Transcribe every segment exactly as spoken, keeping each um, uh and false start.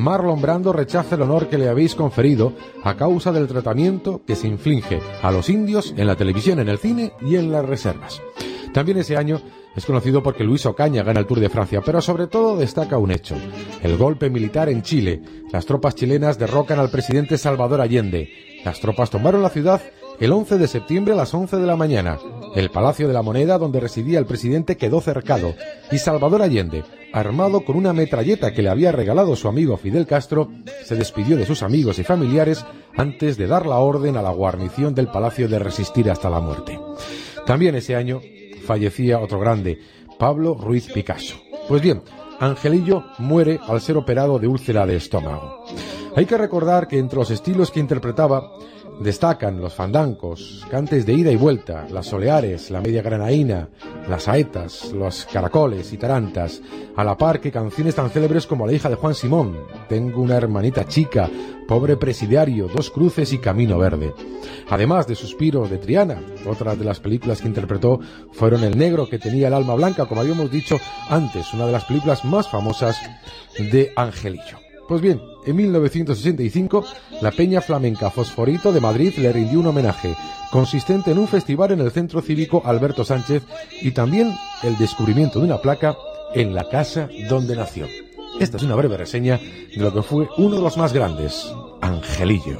Marlon Brando rechaza el honor que le habéis conferido a causa del tratamiento que se inflige a los indios en la televisión, en el cine y en las reservas. También ese año es conocido porque Luis Ocaña gana el Tour de Francia, pero sobre todo destaca un hecho: el golpe militar en Chile. Las tropas chilenas derrocan al presidente Salvador Allende. Las tropas tomaron la ciudad el once de septiembre a las once de la mañana. El Palacio de la Moneda, donde residía el presidente, quedó cercado y Salvador Allende, armado con una metralleta que le había regalado su amigo Fidel Castro, se despidió de sus amigos y familiares antes de dar la orden a la guarnición del palacio de resistir hasta la muerte. También ese año fallecía otro grande, Pablo Ruiz Picasso. Pues bien, Angelillo muere al ser operado de úlcera de estómago. Hay que recordar que entre los estilos que interpretaba destacan los fandangos, cantes de ida y vuelta, las soleares, la media granaína, las saetas, los caracoles y tarantas, a la par que canciones tan célebres como La hija de Juan Simón, Tengo una hermanita chica, Pobre presidiario, Dos cruces y Camino verde. Además de Suspiro de Triana, otras de las películas que interpretó fueron El negro que tenía el alma blanca, como habíamos dicho antes, una de las películas más famosas de Angelillo. Pues bien, en mil novecientos sesenta y cinco, la Peña Flamenca Fosforito de Madrid le rindió un homenaje, consistente en un festival en el Centro Cívico Alberto Sánchez y también el descubrimiento de una placa en la casa donde nació. Esta es una breve reseña de lo que fue uno de los más grandes, Angelillo.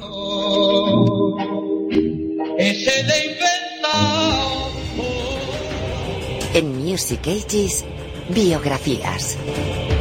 En Music Ages, biografías.